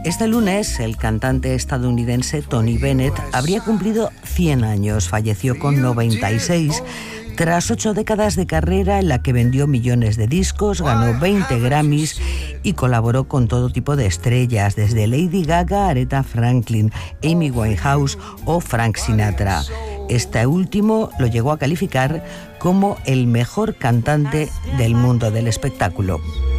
Este lunes, el cantante estadounidense Tony Bennett habría cumplido 100 años. Falleció con 96, tras 8 décadas de carrera en la que vendió millones de discos, ganó 20 Grammys y colaboró con todo tipo de estrellas, desde Lady Gaga, Aretha Franklin, Amy Winehouse o Frank Sinatra. Este último lo llegó a calificar como el mejor cantante del mundo del espectáculo.